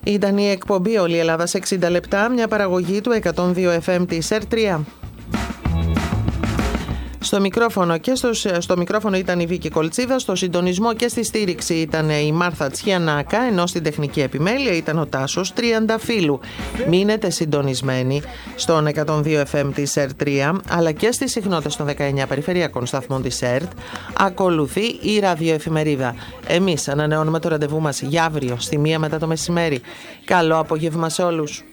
Ήταν η εκπομπή «Όλη η Ελλάδα σε 60 λεπτά», μια παραγωγή του 102 FM της R3. Στο μικρόφωνο ήταν η Βίκη Κολτσίδα, στο συντονισμό και στη στήριξη ήταν η Μάρθα Τσιανάκα, ενώ στην τεχνική επιμέλεια ήταν ο Τάσος Τριανταφύλου. Μείνετε συντονισμένοι στον 102 FM της R3, αλλά και στις συχνότητες των 19 περιφερειακών σταθμών της ΕΡΤ. Ακολουθεί η ραδιοεφημερίδα. Εμείς ανανεώνουμε το ραντεβού μας για αύριο στη 1 μετά το μεσημέρι. Καλό απόγευμα σε όλους.